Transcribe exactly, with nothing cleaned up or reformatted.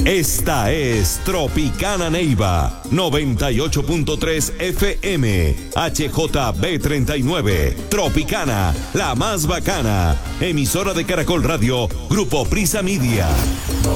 Esta es Tropicana Neiva, noventa y ocho punto tres F M, H J B treinta y nueve, Tropicana, la más bacana, emisora de Caracol Radio, Grupo Prisa Media.